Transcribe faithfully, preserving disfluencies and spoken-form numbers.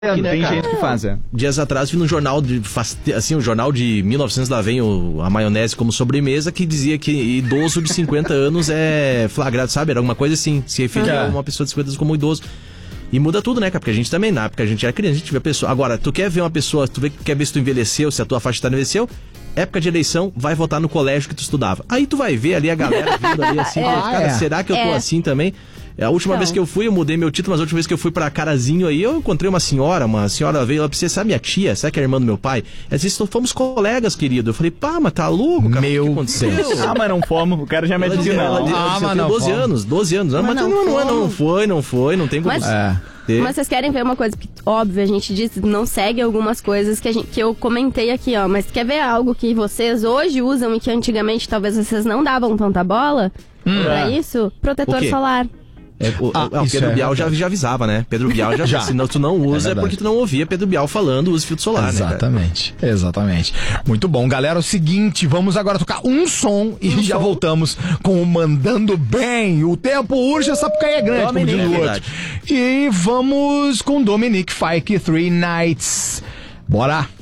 Aqui, né, tem cara? gente que faz, é. Dias atrás vi no jornal, de, assim, o jornal de mil e novecentos, lá vem o, a maionese como sobremesa, que dizia que idoso de cinquenta anos é flagrado, sabe? Era alguma coisa assim, se referia a uma pessoa de cinquenta anos como idoso. E muda tudo, né, cara? Porque a gente também, na época a gente era criança, a gente vê a pessoa. Agora, tu quer ver uma pessoa, tu vê, quer ver se tu envelheceu, se a tua faixa etária envelheceu, época de eleição, vai votar no colégio que tu estudava. Aí tu vai ver ali a galera vindo ali assim, É. cara, Ah, é. será que eu tô É. assim também? A última Então. vez que eu fui, eu mudei meu título, mas a última vez que eu fui pra Carazinho aí, eu encontrei uma senhora, uma senhora veio, ela disse, sabe minha tia? Sabe que é a irmã do meu pai? Ela disse, fomos colegas, querido. Eu falei, pá, mas tá louco, cara? Meu O que aconteceu? Ah, mas não fomos. O cara já me Ela disse dizia, não. ela, disse, Ah, ela disse, mas eu tenho não doze fomos. anos, doze anos. Ah, Mas mas não não, não, é, não fomos. foi, não foi, não tem como... Mas- É. ter. Mas vocês querem ver uma coisa que, óbvio, a gente diz, não segue algumas coisas que, a gente, que eu comentei aqui, ó. Mas quer ver algo que vocês hoje usam e que antigamente talvez vocês não davam tanta bola? Pra isso? Protetor O quê? solar. É, o, Ah, o isso Pedro é Bial já, já avisava, né? Pedro Bial já, Já. se não, tu não usa é, verdade. porque tu não ouvia Pedro Bial falando usa filtro solar, né? cara? Exatamente, exatamente. Muito bom, galera. É o seguinte, vamos agora tocar um som e Um já som. voltamos com o Mandando Bem. O tempo urge, essa Sapucaí é grande, como Dominique, diz o é outro. verdade. E vamos com Dominic Fike, Three Nights. Bora!